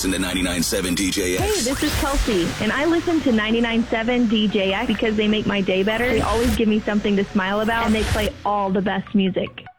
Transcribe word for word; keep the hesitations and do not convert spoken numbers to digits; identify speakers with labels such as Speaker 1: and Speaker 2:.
Speaker 1: listen to ninety-nine point seven D J X.
Speaker 2: Hey, this is Kelsey, and I listen to ninety-nine point seven D J X because they make my day better. They always give me something to smile about, and they play all the best music.